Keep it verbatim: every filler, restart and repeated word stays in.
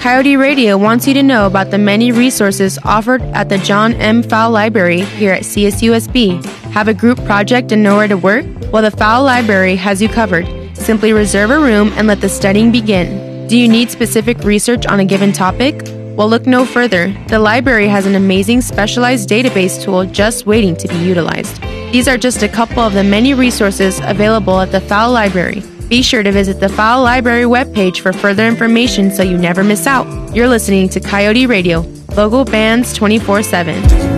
Coyote Radio wants you to know about the many resources offered at the John M. Fowle Library here at C S U S B. Have a group project and nowhere to work? Well, the Fowle Library has you covered. Simply reserve a room and let the studying begin. Do you need specific research on a given topic? Well, look no further. The library has an amazing specialized database tool just waiting to be utilized. These are just a couple of the many resources available at the Fowle Library. Be sure to visit the Fowle Library webpage for further information so you never miss out. You're listening to Coyote Radio, local bands twenty-four seven.